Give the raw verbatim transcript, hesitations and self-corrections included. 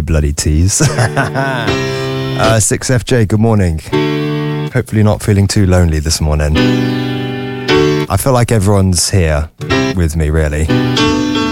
bloody tease. uh, six F J, good morning. Hopefully not feeling too lonely this morning. I feel like everyone's here with me, really.